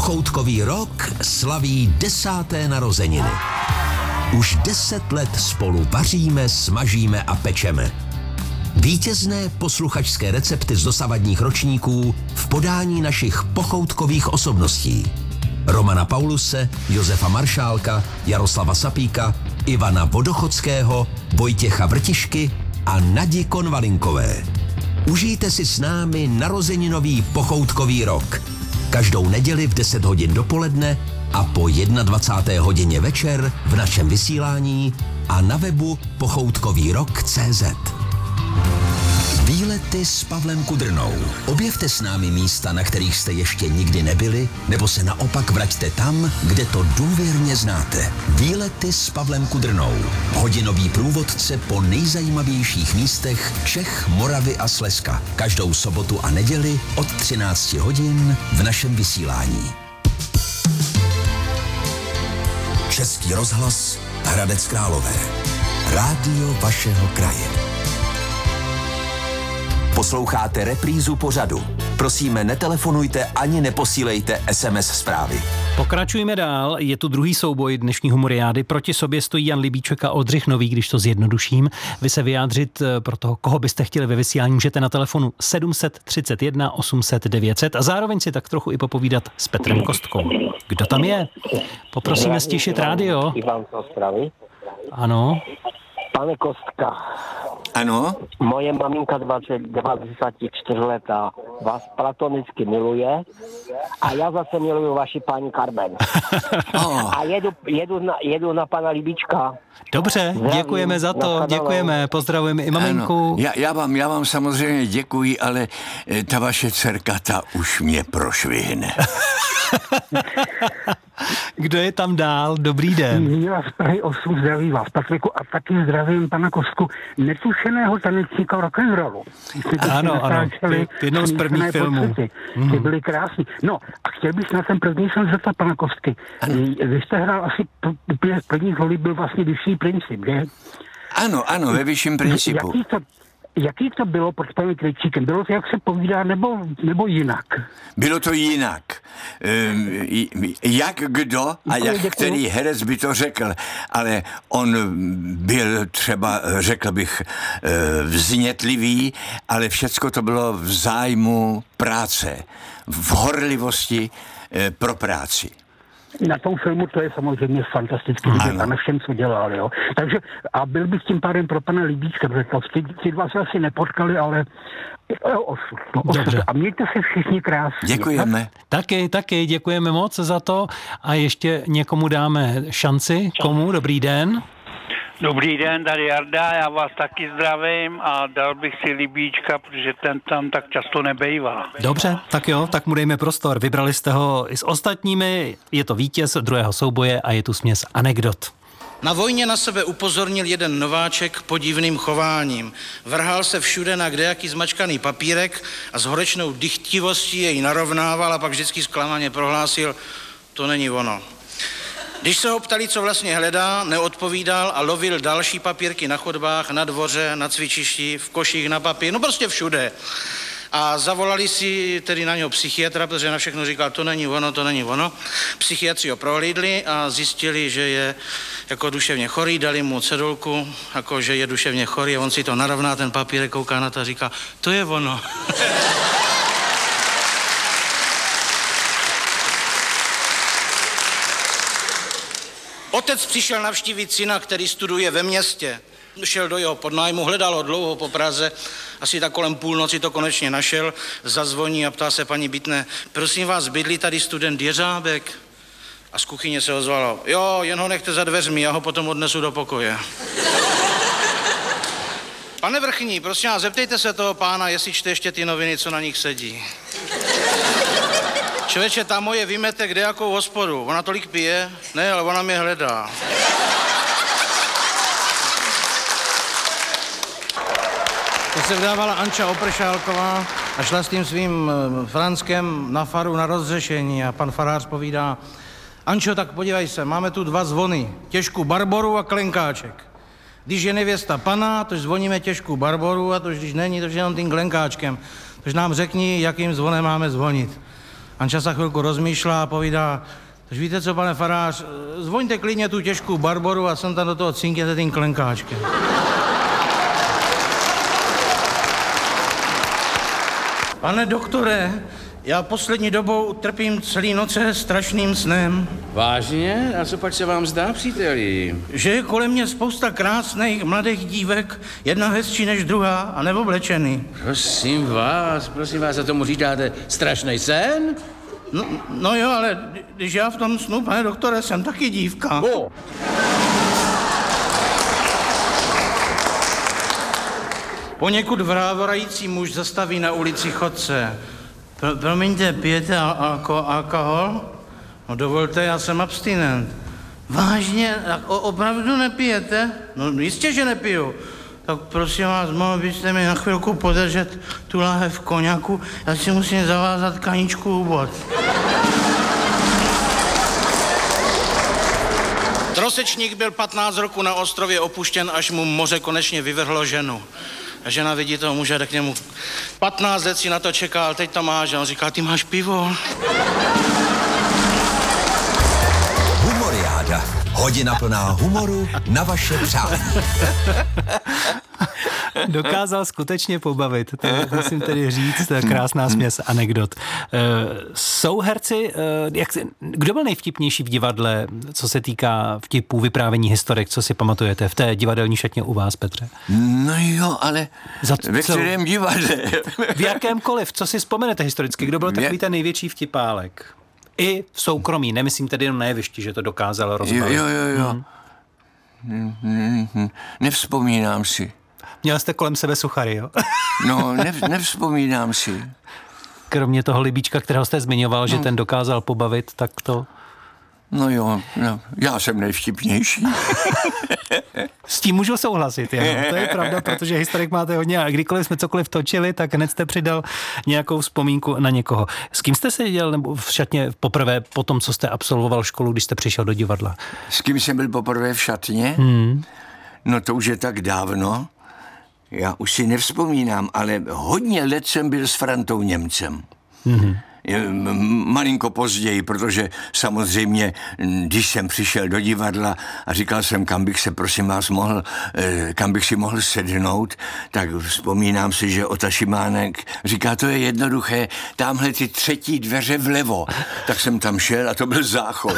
Pochoutkový rok slaví 10. narozeniny. Už 10 let spolu vaříme, smažíme a pečeme. Vítězné posluchačské recepty z dosavadních ročníků v podání našich pochoutkových osobností. Romana Pauluse, Josefa Maršálka, Jaroslava Sapíka, Ivana Vodochodského, Vojtěcha Vrtišky a Nadi Konvalinkové. Užijte si s námi narozeninový pochoutkový rok. Každou neděli v 10 hodin dopoledne a po 21. hodině večer v našem vysílání a na webu pochoutkovýrok.cz. Výlety s Pavlem Kudrnou. Objevte s námi místa, na kterých jste ještě nikdy nebyli, nebo se naopak vraťte tam, kde to důvěrně znáte. Výlety s Pavlem Kudrnou. Hodinový průvodce po nejzajímavějších místech Čech, Moravy a Slezska. Každou sobotu a neděli od 13 hodin v našem vysílání. Český rozhlas Hradec Králové. Rádio vašeho kraje. Posloucháte reprízu pořadu. Prosíme, netelefonujte ani neposílejte SMS zprávy. Pokračujeme dál, je tu druhý souboj dnešní humoriády. Proti sobě stojí Jan Libíček a Oldřich Nový, když to zjednoduším. Vy se vyjádřit pro toho, koho byste chtěli ve vysílání, můžete na telefonu 731 800 900 a zároveň si tak trochu i popovídat s Petrem Kostkou. Kdo tam je? Poprosíme stišit rádio. Ano. Pane Kostka. Ano? Moje maminka 24 letá vás platonicky miluje a já zase miluju vaši paní Carmen. A jedu na pana Libíčka. Dobře, děkujeme za to, děkujeme, pozdravujeme i maminku. Já vám samozřejmě děkuji, ale ta vaše dcerka, ta už mě prošvihne. Kdo je tam dál? Dobrý den. Já z Prahy 8 zdraví vás, Patriku, a taky zdravím pana Kostku, netušeného tanečníka rock'n'rollu. Ano, jednou z prvních filmů. Ty byly krásný. No, a chtěl bych na ten první jsem zeptat pana Kostky. Vy jste hrál asi úplně v první roli byl vlastně Vyšší princip, že? Ano, ve Vyšším principu. Jaký to bylo pod panem Krejčíkem? Bylo to, jak se povídá, nebo jinak? Bylo to jinak. Jak kdo a jak který herec by to řekl, ale on byl třeba, řekl bych, vznětlivý, ale všecko to bylo v zájmu práce, v horlivosti pro práci. Na tom filmu to je samozřejmě fantasticky vidět a na všem, co dělal, jo. Takže a byl bych tím pádem pro pana Libíčka, protože ty dva se asi nepotkali, ale osud. A mějte se všichni krásně. Děkujeme. Taky děkujeme moc za to a ještě někomu dáme šanci. Komu? Dobrý den. Dobrý den, tady Jarda, já vás taky zdravím a dal bych si Libíčka, protože ten tam tak často nebejvá. Dobře, tak jo, tak mu dejme prostor. Vybrali jste ho i s ostatními, je to vítěz druhého souboje a je tu směs anekdot. Na vojně na sebe upozornil jeden nováček podivným chováním. Vrhal se všude na kdejaký zmačkaný papírek a s horečnou dychtivostí jej narovnával a pak vždycky zklamaně prohlásil, to není ono. Když se ho ptali, co vlastně hledá, neodpovídal a lovil další papírky na chodbách, na dvoře, na cvičišti, v koších na papír, no prostě všude. A zavolali si tedy na něho psychiatra, protože na všechno říkal, to není ono. Psychiatři ho prohlídli a zjistili, že je jako duševně chorý, dali mu cedulku, jako že je duševně chorý a on si to narovná, ten papírek, kouká na to a říká, to je ono. Otec přišel navštívit syna, který studuje ve městě. Šel do jeho podnájmu, hledal ho dlouho po Praze, asi tak kolem půlnoci to konečně našel, zazvoní a ptá se paní bytné, prosím vás, bydlí tady student Jeřábek? A z kuchyně se ozvalo, jo, jen ho nechte za dveřmi, já ho potom odnesu do pokoje. Pane vrchní, prosím vás, zeptejte se toho pána, jestli čte ještě ty noviny, co na nich sedí. Člověče, ta moje vymete kdejakou hospodu. Ona tolik pije? Ne, ale ona mě hledá. To se vdávala Anča Opršálková a šla s tím svým Franskem na faru na rozřešení a pan farář povídá, Ančo, tak podívej se, máme tu 2 zvony, těžkou Barboru a klenkáček. Když je nevěsta pana, tož zvoníme těžkou Barboru a tož když není, tož jenom tím klenkáčkem. Tož nám řekni, jakým zvonem máme zvonit. Anča se chvilku rozmýšlá a povídá, takže víte co, pane farář, zvoňte klidně tu těžkou Barboru a sem tam do toho cinkněte tím klenkáčkem. Pane doktore, já poslední dobou trpím celý noce strašným snem. Vážně? A co pak se vám zdá, příteli? Že je kolem mě spousta krásných mladých dívek, jedna hezčí než druhá a neoblečený. Prosím vás, a tomu říkáte strašný sen? No jo, ale když já v tom snu, pane doktore, jsem taky dívka. Oh. Poněkud vrávorající muž zastaví na ulici chodce. Promiňte, pijete alkohol? No dovolte, já jsem abstinent. Vážně? Opravdu nepijete? No jistě, že nepiju. Tak prosím vás, mohl byste mi na chvilku podržet tu láhev koněku? Já si musím zavázat kaničku u bod. Trosečník byl 15 roků na ostrově opuštěn, až mu moře konečně vyvrhlo ženu. A žena vidí toho muže, jde k němu. 15 let si na to čekal, teď to máš. A on říká, ty máš pivo. Humoriáda. Hodina plná humoru na vaše přání. Dokázal skutečně pobavit, to musím tedy říct, krásná směs anekdot. Jsou herci, kdo byl nejvtipnější v divadle, co se týká vtipů, vyprávění historek, co si pamatujete v té divadelní šatně u vás, Petře? No jo, ale ve kterém divadle? V jakémkoliv, co si vzpomenete historicky, kdo byl takový ten největší vtipálek? I v soukromí, nemyslím tedy jenom na jevišti, že to dokázalo rozbavit. Jo. Nevzpomínám si. Měl jste kolem sebe suchary, jo? No, nevzpomínám si. Kromě toho Libíčka, kterého jste zmiňoval, že ten dokázal pobavit, tak to... No jo, já jsem nejvtipnější. S tím můžu souhlasit, jo. To je pravda, protože historik máte hodně a kdykoliv jsme cokoliv točili, tak hned jste přidal nějakou vzpomínku na někoho. S kým jste seděl nebo v šatně poprvé po tom, co jste absolvoval školu, když jste přišel do divadla? S kým jsem byl poprvé v šatně? No to už je tak dávno. Já už si nevzpomínám, ale hodně let jsem byl s Frantou Němcem. Malinko později, protože samozřejmě, když jsem přišel do divadla a říkal jsem, kam bych si mohl sednout, tak vzpomínám si, že Ota Šimánek říká, to je jednoduché, tamhle ty třetí dveře vlevo. Tak jsem tam šel a to byl záchod.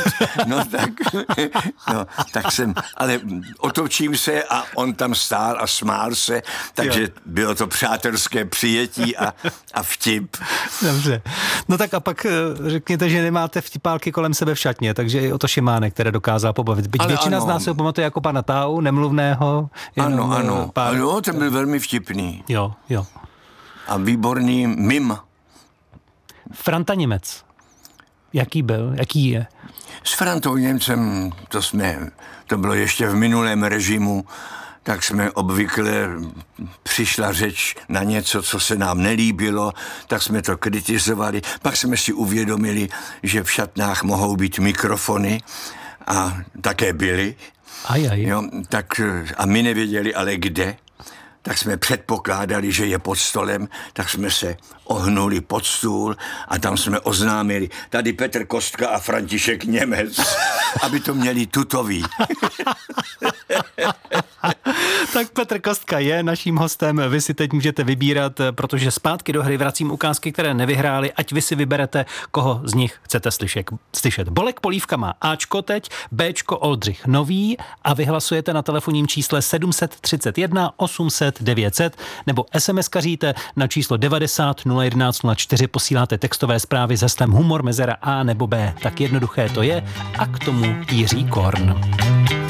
Tak jsem, ale otočím se a on tam stál a smál se, takže bylo to přátelské přijetí a vtip. Dobře. No tak a pak řekněte, že nemáte vtipálky kolem sebe v šatně, takže i Oto Šimánek, které dokázal pobavit. Byť většina z nás se pamatuje jako pana Tau, nemluvného. Ano, ten byl velmi vtipný. Jo. A výborný mim. Franta Němec. Jaký byl? Jaký je? S Frantou Němcem, to bylo ještě v minulém režimu, tak jsme obvykle přišla řeč na něco, co se nám nelíbilo, tak jsme to kritizovali. Pak jsme si uvědomili, že v šatnách mohou být mikrofony a také byly. Jo, tak, a my nevěděli ale kde. Tak jsme předpokládali, že je pod stolem, tak jsme se ohnuli pod stůl a tam jsme oznámili, tady Petr Kostka a František Němec, aby to měli tutový. Tak Petr Kostka je naším hostem, vy si teď můžete vybírat, protože zpátky do hry vracím ukázky, které nevyhrály, ať vy si vyberete, koho z nich chcete slyšet. Bolek Polívka má Ačko teď, Bčko Oldřich Nový a vy hlasujete na telefonním čísle 731 800 900 nebo SMS-kaříte na číslo 90 011 04, posíláte textové zprávy s heslem humor mezera A nebo B. Tak jednoduché to je a k tomu Jiří Korn.